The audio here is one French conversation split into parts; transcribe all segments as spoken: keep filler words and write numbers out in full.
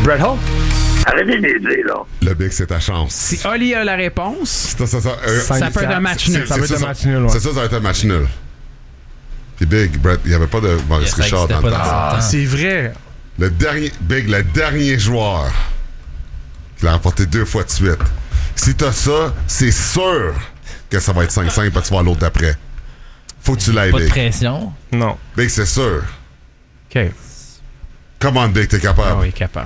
Bret Hart? Arrêtez d'aider, là. Le Big, c'est ta chance. Si Oli a la réponse, ça, ça, ça, euh, ça peut être un match nul. Ça peut être un match nul, ouais. C'est ça, ça va être un match nul. Puis Big, Brett, il n'y avait pas de Maurice Yes, Richard dans le temps. Ah, c'est vrai. Le dernier, Big, le dernier joueur qui l'a remporté deux fois de suite. Si t'as ça, c'est sûr que ça va être cinq cinq parce que tu vas à l'autre d'après. Faut que tu l'ailles, Pas Big. de pression. Non. Big, c'est sûr. OK. Come on, Big, t'es capable. Ah oui, capable.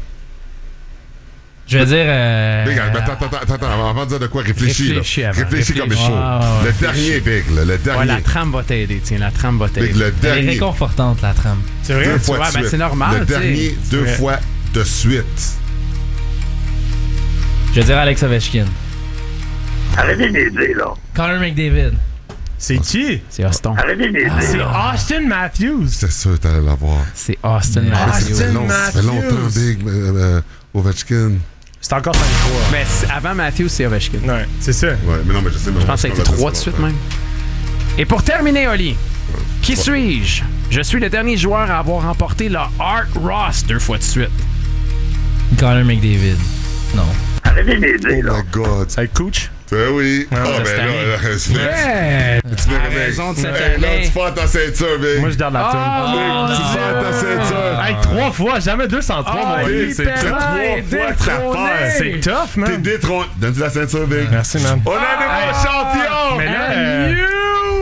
Je veux dire... Euh... Big, attends, attends, attends, attends, avant de dire de quoi, réfléchis. Réfléchis là. avant. Réfléchis comme il Réfléchis. faut. Ah, ouais, le réfléchis. dernier, Big, là, le dernier. Ouais, la trame va t'aider, tiens, la trame va t'aider. Big, le Elle est dernier. réconfortante, la trame. C'est vrai? Deux tu fois vois, de ben, suite. c'est normal, Le tu sais. dernier, C'est deux vrai. fois de suite. Je veux dire Alex Ovechkin. Arrêtez d'aider, là. Connor McDavid. C'est qui? C'est Austin. Arrêtez d'aider, C'est là. Austin Matthews. C'est sûr que t'allais l'avoir. C'est Austin Ah, Matthews. Ça fait long- ça fait Matthews. longtemps, Big, euh, euh, Ovechkin. C'est encore cinq trois. Mais c'est- avant Matthews, c'est Ovechkin. Ouais, c'est ça. Ouais, mais non, mais je sais. Je pense que ça a été trois de suite même. Et pour terminer, Oli, qui suis-je? Je suis le dernier joueur à avoir remporté le Art Ross deux fois de suite. Connor McDavid. Non. Arrêtez d'aider, Oh là. my God. Ça coach? Ben oui. Ah, ça, ben cette là, année. là, c'est Yeah! Tu mets À raison de cette Hey, là, année. tu perds ta ceinture, Big. Moi, je garde la Ah, toune. Tu perds ta ceinture. Hey, trois fois, jamais deux cent trois, Ah, mon Oli Big. C'est Perrin tough. est trois fois que ça détrôné. perd. C'est tough, T'es man. détrôné. Donne-tu la ceinture, Big. Merci, man. On a un nouveau champion! Mais là, A euh, new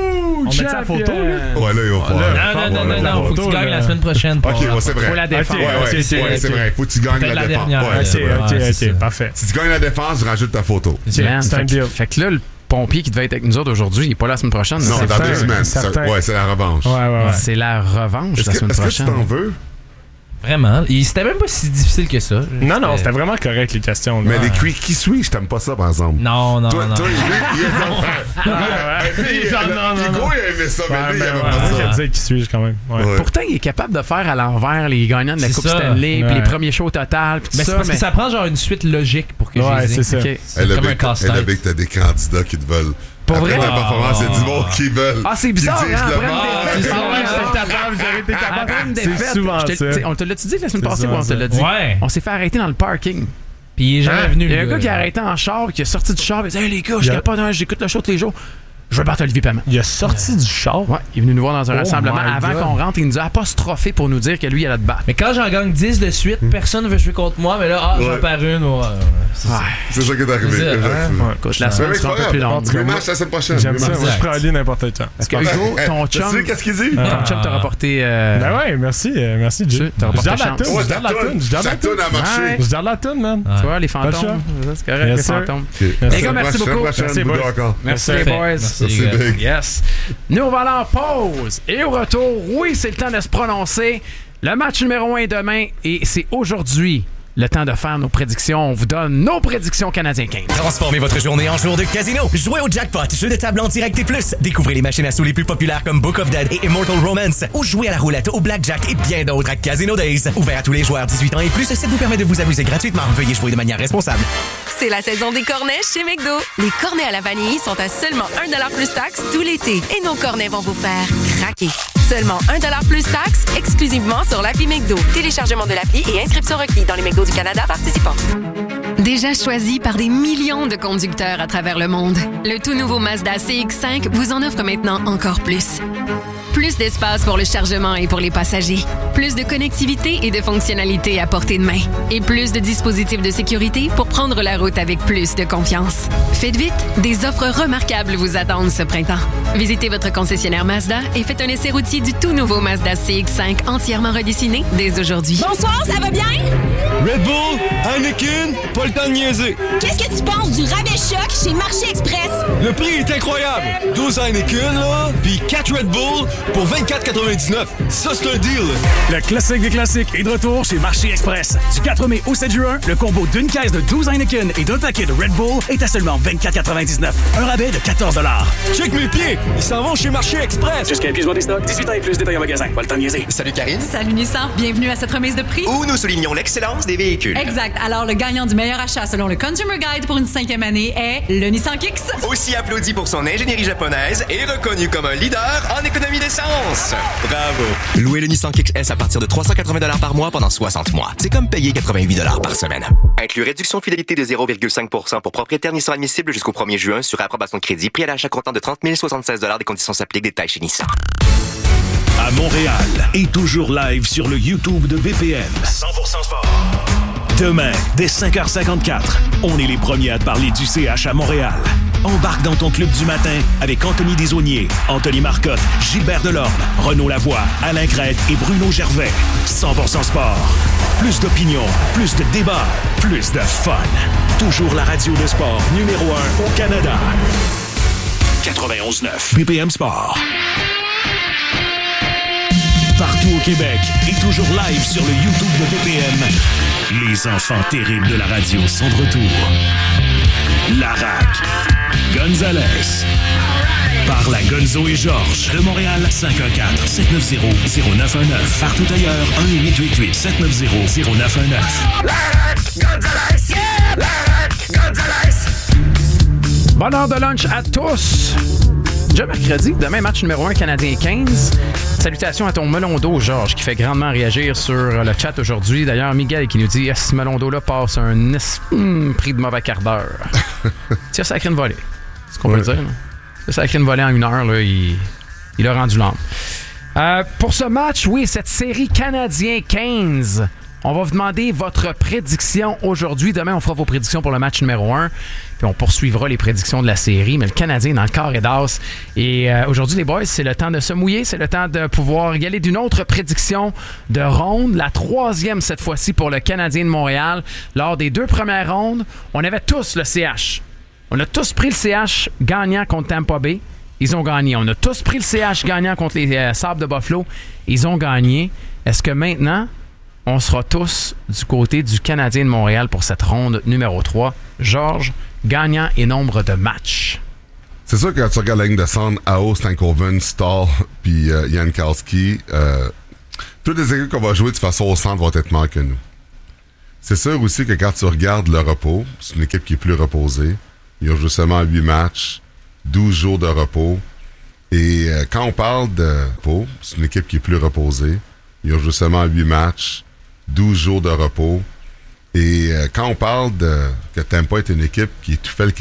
on met ça à photo, champion. là? Ouais, là, il va falloir. Non, non, on non, va non, la non. Faut que photo, tu gagnes là. la semaine prochaine. Ok, ouais, c'est vrai. Faut la défendre. Ok, Ouais, ouais, ok, c'est ok, ouais, c'est ok. vrai. Faut que tu gagnes Peut-être la la défense. dernière, Ouais, là. c'est vrai. Ok, Ouais, c'est ok, ça. parfait. Si tu gagnes la défense, je rajoute ta photo. Man, C'est un fait, deal. fait que là, le pompier qui devait être avec nous autres aujourd'hui, il est pas là la semaine prochaine. Non, C'est dans certain, deux semaines. certain. Ça- Ouais, c'est la revanche. Ouais, ouais, ouais. C'est la revanche Est-ce la que semaine est-ce que tu prochaine. t'en veux? Vraiment. Et C'était même pas si difficile que ça. Non, non, c'était vraiment correct, les questions. là. Mais les qui qui suis-je, t'aimes pas ça, par exemple? Non, non, Toi, non. toi, lui, il est Ouais, ouais. Lui, Genre, le- non, non, Hugo, non. il a aimé ça, mais Ouais, lui, il ben, aimait ouais, pas moi, ça. j'aime dire qui suis-je quand même. Ouais. Ouais. Pourtant, il est capable de faire à l'envers les gagnants de la C'est Coupe ça. Stanley, puis Ouais. les premiers shows au total, puis tout Mais c'est ça. parce que ça prend genre une suite logique pour que Ouais, je les ai. c'est ça. Ok. C'est Elle a comme un vu que- elle a casse-tête. vu que t'as des candidats qui te veulent. Pour Après vrai? ta performance, c'est du monde qui veulent. Ah, c'est bizarre, Qui disent hein, le après une mal. défaite. c'est ça, Ah, ouais, ouais, j'étais capable, j'aurais été capable. Après une C'est défaite, souvent je te- ça. t'sais, on te l'a-tu dit la semaine C'est passée ou souvent on te ça. l'a dit? Ouais. On s'est fait arrêter dans le parking. Puis il est jamais Hein? venu. Il y a un le gars qui a là. arrêté en char, qui est sorti du char, il dit « Hey les gars, je Il y a- capote, hein, j'écoute le show tous les jours. Je veux battre Olivier Paiement. » Il a sorti du char. Ouais, il est venu nous voir dans un Oh rassemblement. my Avant God. qu'on rentre, il nous a apostrophé pour nous dire que lui, il allait te battre. Mais quand j'en gagne dix de suite, personne ne veut jouer contre moi. Mais là, ah, j'en Ouais. perds une. Ouais, c'est ça. Ouais. C'est ça qui est arrivé. C'est ça, exactement. Ouais. Écoute, la Mais semaine c'est sera pas un peu plus grave. longue. Tu match la semaine prochaine. J'aime ça. Rematch. Moi, je prends aller n'importe quand. Parce que Hugo, ton Tu sais chum, qu'est-ce qu'il dit? ton chum t'a rapporté... euh, Ben ouais, merci, euh, merci, Tu- Jay. t'as Je remporté garde la chance. toune, Ouais, je garde la ta toune, je garde Ta la toune. toune a marché. Ouais. Je garde la toune, man. Tu vois, les Pas le fantômes. C'est correct, Yes, les sir. fantômes. Ok. Les gars, merci Semaine beaucoup. prochaine, Merci, Bouddha boys. encore. Merci Parfait. les boys. Merci, Merci, les gars. Big. Yes. Nous, on va aller en pause. Et au retour, oui, c'est le temps de se prononcer. Le match numéro un est demain et c'est aujourd'hui le temps de faire nos prédictions. On vous donne nos prédictions Canadiens quinze. Transformez votre journée en jour de casino. Jouez au jackpot, jeu de table en direct et plus. Découvrez les machines à sous les plus populaires comme Book of Dead et Immortal Romance. Ou jouez à la roulette, au blackjack et bien d'autres à Casino Days. Ouvert à tous les joueurs dix-huit ans et plus, ça vous permet de vous amuser gratuitement. Veuillez jouer de manière responsable. C'est la saison des cornets chez McDo. Les cornets à la vanille sont à seulement un dollar plus taxe tout l'été. Et nos cornets vont vous faire craquer. Seulement un dollar plus taxe, exclusivement sur l'appli McDo. Téléchargement de l'appli et inscription requis dans les McDo du Canada participants. Déjà choisi par des millions de conducteurs à travers le monde, le tout nouveau Mazda C X cinq vous en offre maintenant encore plus. Plus d'espace pour le chargement et pour les passagers. Plus de connectivité et de fonctionnalités à portée de main. Et plus de dispositifs de sécurité pour prendre la route avec plus de confiance. Faites vite, des offres remarquables vous attendent ce printemps. Visitez votre concessionnaire Mazda et faites un essai routier du tout nouveau Mazda C X cinq entièrement redessiné dès aujourd'hui. Bonsoir, ça va bien? Red Bull, Heineken, pas le temps de niaiser. Qu'est-ce que tu penses du rabais choc chez Marché Express? Le prix est incroyable. douze Heineken, là, puis quatre Red Bull pour vingt-quatre quatre-vingt-dix-neuf. Ça, c'est un deal. Le classique des classiques est de retour chez Marché Express. Du quatre mai au sept juin, le combo d'une caisse de douze Heineken et d'un paquet de Red Bull est à seulement vingt-quatre quatre-vingt-dix-neuf. Un rabais de quatorze dollars. Check mes pieds, ils s'en vont chez Marché Express. Jusqu'à épuisement des stocks, dix-huit ans et plus, détail en magasin. Pas le temps de niaiser. Salut Karine. Salut Nissan, bienvenue à cette remise de prix. Où nous soulignons l'excellence des véhicules. Exact. Alors, le gagnant du meilleur achat selon le Consumer Guide pour une cinquième année est le Nissan Kicks. Aussi applaudi pour son ingénierie japonaise et reconnu comme un leader en économie d'énergie. d'essence. Bravo. Louez le Nissan Kicks S à partir de trois cent quatre-vingts dollars par mois pendant soixante mois. C'est comme payer quatre-vingt-huit dollars par semaine. Inclus réduction fidélité de zéro virgule cinq pour cent pour propriétaires Nissan admissible jusqu'au premier juin sur approbation de crédit. Prix à l'achat comptant de trente mille soixante-seize dollars. Des conditions s'appliquent. Détails chez Nissan. À Montréal et toujours live sur le YouTube de B P M. cent pour cent sport. Demain, dès cinq heures cinquante-quatre, on est les premiers à te parler du C H à Montréal. Embarque dans ton club du matin avec Anthony Desaulniers, Anthony Marcotte, Gilbert Delorme, Renaud Lavoie, Alain Crête et Bruno Gervais. cent pour cent sport. Plus d'opinion, plus de débats, plus de fun. Toujours la radio de sport numéro un au Canada. quatre-vingt-onze neuf B P M Sport. Partout au Québec et toujours live sur le YouTube de B P M. Les enfants terribles de la radio sont de retour. Larac, Gonzalez, par la Gonzo et Georges de Montréal, cinq un quatre, sept neuf zéro, zéro neuf un neuf. Partout ailleurs, un huit huit huit, sept neuf zéro, zéro neuf un neuf. Larac, Gonzalez, yeah! Larac, Gonzalez. Bonne heure de lunch à tous. Déjà mercredi, demain match numéro un Canadien quinze. Salutations à ton melon d'eau, Georges, qui fait grandement réagir sur le chat aujourd'hui. D'ailleurs, Miguel qui nous dit « Ce melon d'eau-là passe un es- hmm, prix de mauvais quart d'heure. » Tiens, ça a créé une volée. C'est ce qu'on ouais. peut dire. Là. Ça a créé une volée en une heure. Là, il, il a rendu l'âme. Euh, pour ce match, oui, cette série Canadien quinze, on va vous demander votre prédiction aujourd'hui. Demain, on fera vos prédictions pour le match numéro un. Puis on poursuivra les prédictions de la série. Mais le Canadien est dans le carré d'as. Et euh, aujourd'hui, les boys, c'est le temps de se mouiller. C'est le temps de pouvoir y aller d'une autre prédiction de ronde. La troisième, cette fois-ci, pour le Canadien de Montréal. Lors des deux premières rondes, on avait tous le C H. On a tous pris le C H gagnant contre Tampa Bay. Ils ont gagné. On a tous pris le C H gagnant contre les euh, Sabres de Buffalo. Ils ont gagné. Est-ce que maintenant, on sera tous du côté du Canadien de Montréal pour cette ronde numéro trois? Georges, gagnant et nombre de matchs. C'est sûr que quand tu regardes la ligne de centre, Ao, Stankoven, Stahl puis euh, Jankowski, euh, toutes les équipes qu'on va jouer de façon au centre vont être meilleures que nous. C'est sûr aussi que quand tu regardes le repos, c'est une équipe qui est plus reposée. Ils ont joué seulement huit matchs, douze jours de repos. Et euh, quand on parle de repos, c'est une équipe qui est plus reposée. Ils ont joué seulement huit matchs, douze jours de repos. Et euh, quand on parle de que Tampa est une équipe qui étouffait le